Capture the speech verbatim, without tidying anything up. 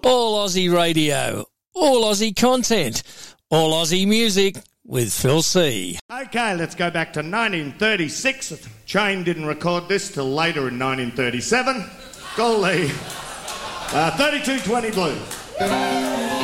All Aussie radio, all Aussie content, all Aussie music with Phil C. Okay, let's go back to nineteen thirty-six. Chain didn't record this till later in nineteen thirty-seven. Golly. Uh, thirty-two twenty Blues.